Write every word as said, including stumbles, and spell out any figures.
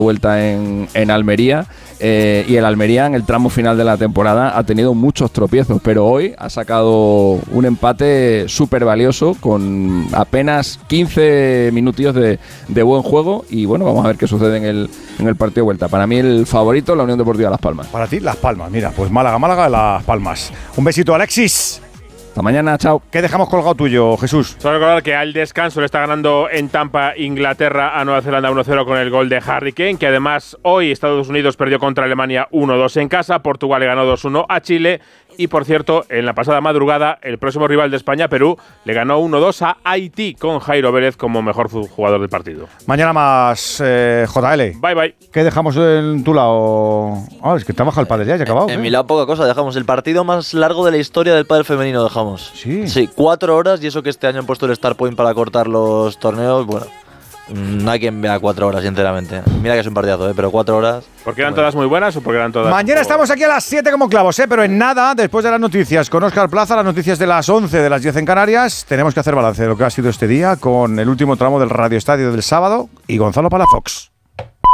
vuelta en, en Almería, eh, y el Almería en el tramo final de la temporada ha tenido muchos tropiezos, pero hoy ha sacado un empate súper valioso con apenas quince minutillos de, de buen juego, y bueno, vamos a ver qué sucede en el, en el partido de vuelta. Para mí el favorito, la Unión Deportiva Las Palmas. Para ti, Las Palmas, mira, pues Málaga, Málaga, Las Palmas. Un besito, Alexis. Hasta mañana, chao. ¿Qué dejamos colgado tuyo, Jesús? Solo recordar que al descanso le está ganando en Tampa Inglaterra a Nueva Zelanda uno cero con el gol de Harry Kane, que además hoy Estados Unidos perdió contra Alemania uno dos en casa, Portugal le ganó dos uno a Chile y, por cierto, en la pasada madrugada el próximo rival de España, Perú, le ganó uno dos a Haití con Jairo Vélez como mejor jugador del partido. Mañana más eh, J L. Bye, bye. ¿Qué dejamos en tu lado? Ah, es que trabaja el pádel ya, ya ha acabado. En, ¿eh? en mi lado poca cosa, dejamos el partido más largo de la historia del pádel femenino, dejamos. Sí. Sí, cuatro horas, y eso que este año han puesto el Star Point para cortar los torneos, bueno, no hay quien vea cuatro horas, sinceramente. Mira que es un partidazo, ¿eh? Pero cuatro horas… ¿Porque eran bueno. todas muy buenas o porque eran todas… Mañana estamos aquí a las siete como clavos, ¿eh? Pero en nada, después de las noticias con Óscar Plaza, las noticias de las once, de las diez en Canarias, tenemos que hacer balance de lo que ha sido este día con el último tramo del Radio Estadio del sábado y Gonzalo Palafox.